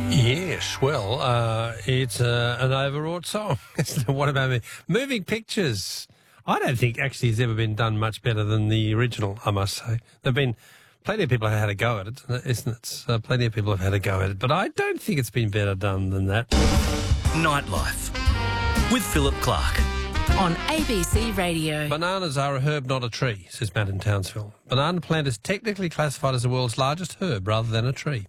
Yes, well, it's an overwrought song. What about me? Moving Pictures. I don't think actually has ever been done much better than the original, I must say. There've been plenty of people who had a go at it, isn't it? Plenty of people have had a go at it, but I don't think it's been better done than that. Nightlife with Philip Clark. On ABC Radio. Bananas are a herb, not a tree, says Matt in Townsville. Banana plant is technically classified as the world's largest herb rather than a tree.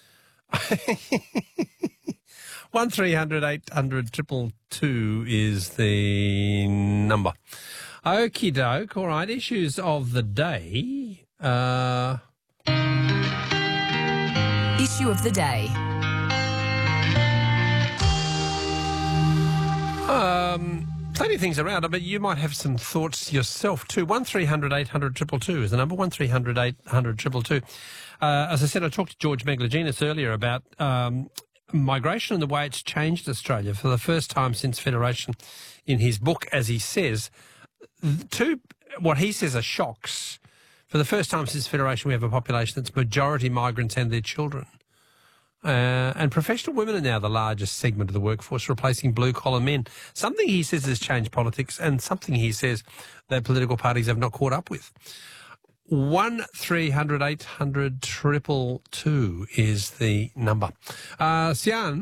1300 800 222 is the number. Okie doke. All right. Issues of the day. Issue of the day. Plenty of things around, but you might have some thoughts yourself too. 1300 800 222 is the number. 1300 800 222. As I said, I talked to George Megalogenis earlier about migration and the way it's changed Australia for the first time since Federation. In his book, as he says, what he says are shocks. For the first time since Federation, we have a population that's majority migrants and their children. And professional women are now the largest segment of the workforce, replacing blue-collar men. Something he says has changed politics, and something he says that political parties have not caught up with. 1300 800 222 is the number. Sian